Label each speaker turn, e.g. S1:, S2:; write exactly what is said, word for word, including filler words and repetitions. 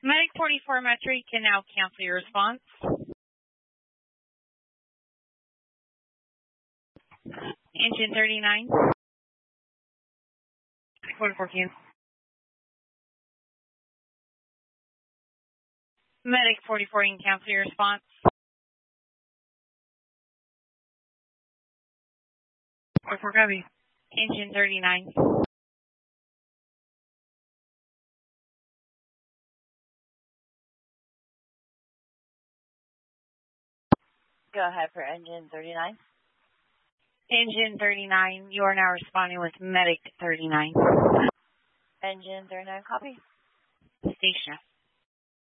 S1: Medic forty-four Metro, you can now cancel your response. Engine thirty-nine. forty-four cancel. Medic forty-four, you can cancel your response. forty-four copy. Engine thirty-nine.
S2: Go ahead for engine thirty-nine.
S1: Engine thirty-nine, you are now responding with Medic thirty-nine.
S2: Engine thirty-nine, copy.
S1: Station.